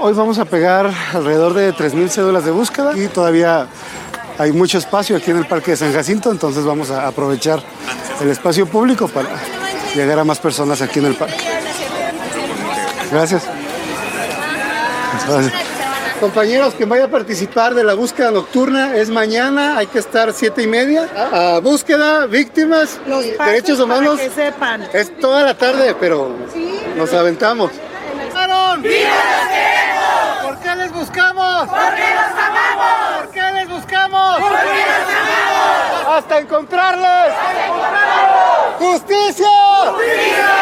hoy vamos a pegar alrededor de 3,000 cédulas de búsqueda y todavía hay mucho espacio aquí en el Parque de San Jacinto, entonces vamos a aprovechar el espacio público para llegar a más personas aquí en el parque. Gracias. Gracias. Compañeros, quien vaya a participar de la búsqueda nocturna es mañana, hay que estar 7:30. Búsqueda, víctimas, derechos humanos. Para que sepan. Es toda la tarde, pero nos aventamos. ¡Viva los queremos! ¿Por qué les buscamos? ¡Porque los amamos! ¿Por qué les buscamos? ¡Porque los amamos! ¡Hasta encontrarles! ¡Hasta encontrarlos! ¡Justicia! ¡Justicia!